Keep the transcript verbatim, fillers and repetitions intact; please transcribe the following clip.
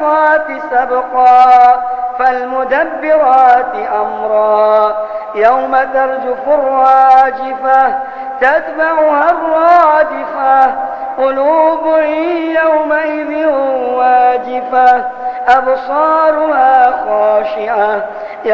فالسابقات سبقا فالمدبرات أمرا يوم ترجف الراجفة تتبعها الرادفة قلوب يومئذ واجفة أبصارها خاشعة